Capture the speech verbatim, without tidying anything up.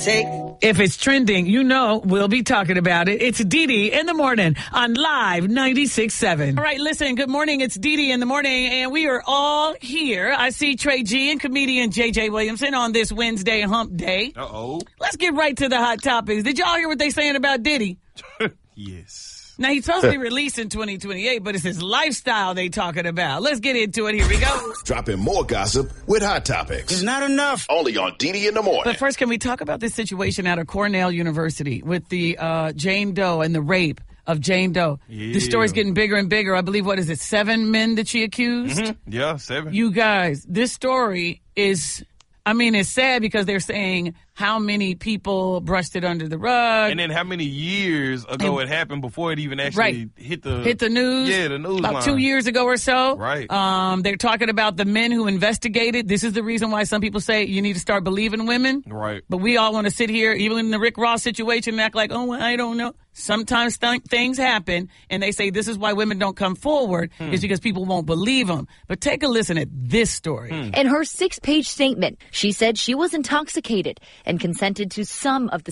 shake. If it's trending, you know we'll be talking about it. It's Dee Dee in the morning on Live ninety-six point seven. All right, listen, good morning. It's Dee Dee in the morning, and we are all here. I see Trey G and comedian J J Williamson on this Wednesday hump day. Uh-oh. Let's get right to the hot topics. Did y'all hear what they saying about Diddy? Yes. Now, he's supposed to be released in twenty twenty-eight, but it's his lifestyle they talking about. Let's get into it. Here we go. Dropping more gossip with Hot Topics. It's not enough. Only on Dee Dee in the morning. But first, can we talk about this situation out of Cornell University with the uh, Jane Doe and the rape of Jane Doe? Yeah. The story's getting bigger and bigger. I believe, what is it, seven men that she accused? Mm-hmm. Yeah, seven. You guys, this story is, I mean, it's sad because they're saying how many people brushed it under the rug. And then how many years ago And- it happened before it even actually Right. hit the Hit the news. Yeah, the news About line. two years ago or so. Right. Um, they're talking about the men who investigated. This is the reason why some people say you need to start believing women. Right. But we all want to sit here, even in the Rick Ross situation, and act like, oh, I don't know. Sometimes th- things happen, and they say this is why women don't come forward, Hmm. is because people won't believe them. But take a listen at this story. Hmm. In her six-page statement, she said she was intoxicated and consented to some of the